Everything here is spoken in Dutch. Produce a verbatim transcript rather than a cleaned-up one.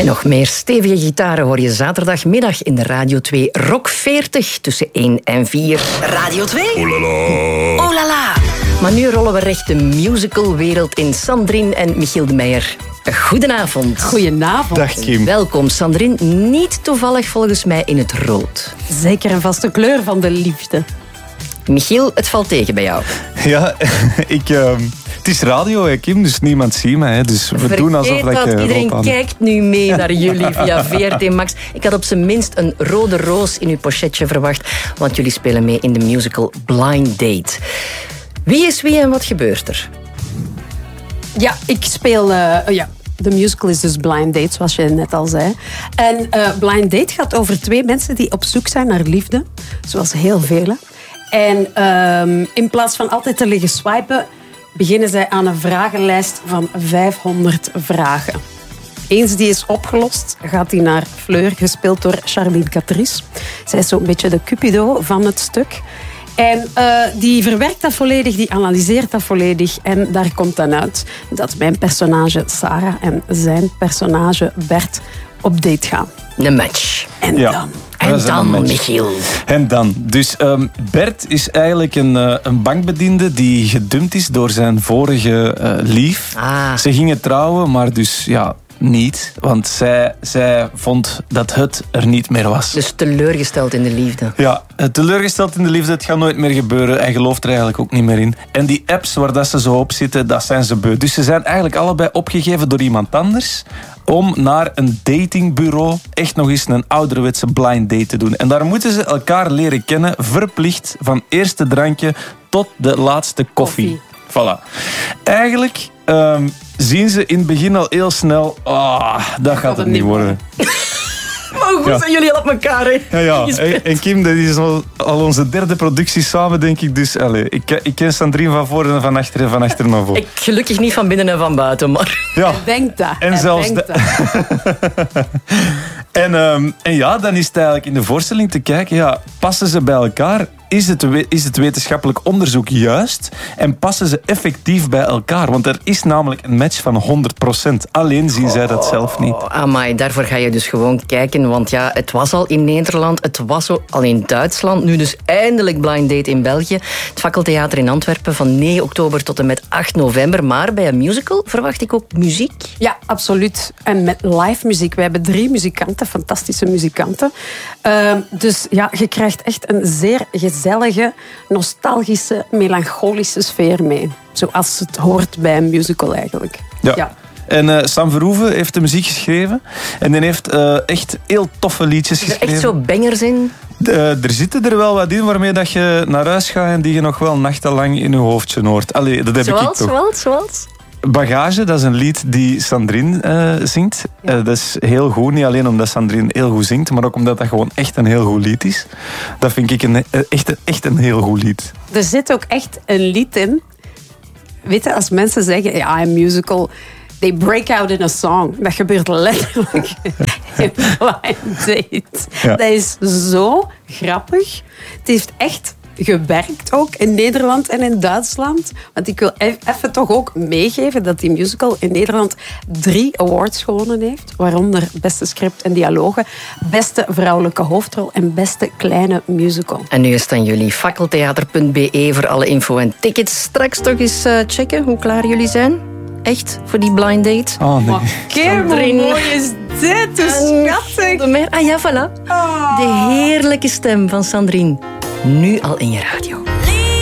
En nog meer stevige gitaren hoor je zaterdagmiddag in de Radio twee Rock veertig tussen één en vier. Radio twee? Oh la la. Oh la la. Maar nu rollen we recht de musicalwereld in. Sandrine en Michiel de Meijer. Goedenavond. Goedenavond. Dag Kim. Welkom Sandrine. Niet toevallig volgens mij in het rood. Zeker een vaste kleur van de liefde. Michiel, het valt tegen bij jou. Ja, ik... Uh, het is radio, hè, Kim, dus niemand ziet mij. Hè, dus we Vergeet doen alsof dat, dat ik... Uh, iedereen aan... kijkt nu mee naar jullie via V R T Max. Ik had op zijn minst een rode roos in uw pochetje verwacht, want jullie spelen mee in de musical Blind Date. Wie is wie en wat gebeurt er? Ja, ik speel... Uh, ja. De musical is dus Blind Date, zoals je net al zei. En uh, Blind Date gaat over twee mensen die op zoek zijn naar liefde. Zoals heel velen. En uh, in plaats van altijd te liggen swipen, beginnen zij aan een vragenlijst van vijfhonderd vragen. Eens die is opgelost, gaat hij naar Fleur, gespeeld door Charline Catrice. Zij is zo'n beetje de Cupido van het stuk. En uh, die verwerkt dat volledig, die analyseert dat volledig. En daar komt dan uit dat mijn personage Sarah en zijn personage Bert op date gaan. Een match. En Ja. dan... En dan, Michiel. En dan. Dus um, Bert is eigenlijk een, uh, een bankbediende die gedumpt is door zijn vorige uh, lief. Ah. Ze gingen trouwen, maar dus ja, niet. Want zij, zij vond dat het er niet meer was. Dus teleurgesteld in de liefde. Ja, teleurgesteld in de liefde, het gaat nooit meer gebeuren. Hij gelooft er eigenlijk ook niet meer in. En die apps waar dat ze zo op zitten, dat zijn ze beu. Dus ze zijn eigenlijk allebei opgegeven door iemand anders om naar een datingbureau echt nog eens een ouderwetse blind date te doen. En daar moeten ze elkaar leren kennen, verplicht, van eerste drankje tot de laatste koffie. Koffie. Voilà. Eigenlijk um, zien ze in het begin al heel snel, ah, dat gaat het niet worden. Maar hoe Ja. zijn jullie al op elkaar, hè? Ja, ja. En, en Kim, dat is al, al onze derde productie samen, denk ik. Dus allez, ik, ik ken Sandrine van voor en van achter en van achter naar voor. Ik gelukkig niet van binnen en van buiten, maar... Ja. Denk dat. En Hij zelfs denkt de- dat. En, um, en ja, dan is het eigenlijk in de voorstelling te kijken, ja, passen ze bij elkaar? Is het, we- is het wetenschappelijk onderzoek juist? En passen ze effectief bij elkaar? Want er is namelijk een match van honderd procent. Alleen zien zij dat zelf niet. Oh, amai, daarvoor ga je dus gewoon kijken. Want ja, het was al in Nederland, het was al in Duitsland. Nu dus eindelijk Blind Date in België. Het Fakkeltheater in Antwerpen van negen oktober tot en met acht november. Maar bij een musical verwacht ik ook muziek. Ja, absoluut. En met live muziek. We hebben drie muzikanten, fantastische muzikanten. Uh, dus ja, je krijgt echt een zeer gezellige, nostalgische, melancholische sfeer mee. Zoals het hoort bij een musical eigenlijk. Ja. Ja. En uh, Sam Verhoeven heeft de muziek geschreven. En die heeft uh, echt heel toffe liedjes Er geschreven. echt zo bangers in. Uh, er zitten er wel wat in waarmee dat je naar huis gaat en die je nog wel nachtenlang in je hoofdje hoort. Allee, dat heb ik Zoals, toch. zoals, zoals? Bagage, dat is een lied die Sandrine uh, zingt. Ja. Uh, dat is heel goed, niet alleen omdat Sandrine heel goed zingt, maar ook omdat dat gewoon echt een heel goed lied is. Dat vind ik een, uh, echt, een, echt een heel goed lied. Er zit ook echt een lied in. Weet je, als mensen zeggen, ja, een musical, they break out in a song. Dat gebeurt letterlijk in Blind Date. Ja. Dat is zo grappig. Het heeft echt gewerkt ook in Nederland en in Duitsland. Want ik wil even toch ook meegeven dat die musical in Nederland drie awards gewonnen heeft. Waaronder beste script en dialogen, beste vrouwelijke hoofdrol en beste kleine musical. En nu is het aan jullie. Fakkeltheater punt b e voor alle info en tickets. Straks toch eens uh, checken hoe klaar jullie zijn. Echt, voor die blind date. Oh nee. Kim, hoe Sandrine. mooi is dit? Hoe schattig. De mer- Ah ja, voilà. De heerlijke stem van Sandrine. Nu al in je radio.